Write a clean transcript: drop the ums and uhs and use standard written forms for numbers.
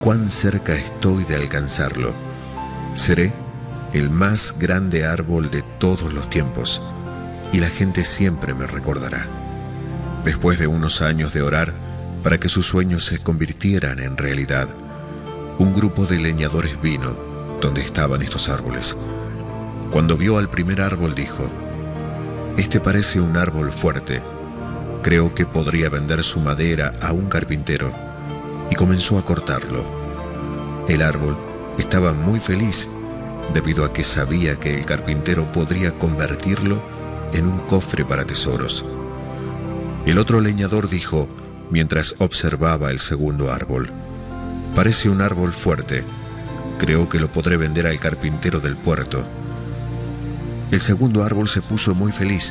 cuán cerca estoy de alcanzarlo. Seré el más grande árbol de todos los tiempos, y la gente siempre me recordará. Después de unos años de orar para que sus sueños se convirtieran en realidad, un grupo de leñadores vino donde estaban estos árboles. Cuando vio al primer árbol dijo: «Este parece un árbol fuerte. Creo que podría vender su madera a un carpintero», y comenzó a cortarlo. El árbol estaba muy feliz debido a que sabía que el carpintero podría convertirlo en un cofre para tesoros. El otro leñador dijo, mientras observaba el segundo árbol: «Parece un árbol fuerte. Creo que lo podré vender al carpintero del puerto». El segundo árbol se puso muy feliz